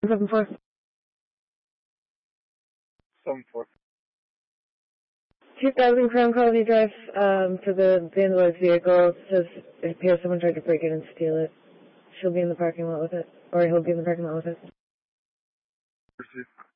7-4. 7-4. 2000 Crown Colony Drive, for the vandalized vehicle. It says it appears someone tried to break it and steal it. She'll be in the parking lot with it. Or he'll be in the parking lot with it. Received.